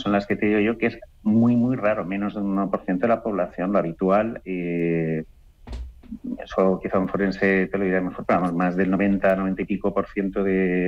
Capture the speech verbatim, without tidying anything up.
son las que te digo yo, que es muy, muy raro, menos de un uno por ciento de la población, lo habitual. Eh, eso quizá un forense te lo dirá mejor, pero vamos, más del noventa, noventa y pico por ciento de